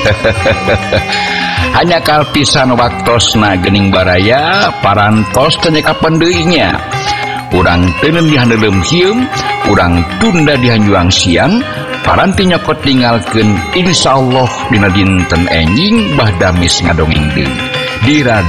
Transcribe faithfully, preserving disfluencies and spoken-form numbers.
hanya kalpisan waktosna gening baraya parantos tanyekapan deuinya urang teu dihandelem hieum urang tunda dihanjuang siang paranti nyokot tinggalkeun insyaallah dina dinten enjing bah damis ngadongeng deui di